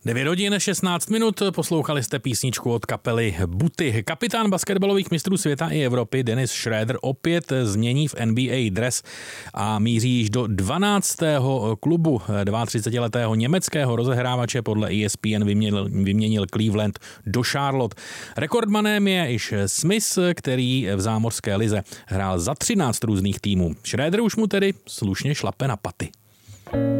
9 hodin 16 minut, poslouchali jste písničku od kapely Buty. Kapitán basketbalových mistrů světa i Evropy Dennis Schröder opět změní v NBA dres a míří již do 12. klubu 32letého německého rozehrávače podle ESPN vyměnil Cleveland do Charlotte. Rekordmanem je již Smith, který v zámořské lize hrál za 13 různých týmů. Schröder už mu tedy slušně šlape na paty.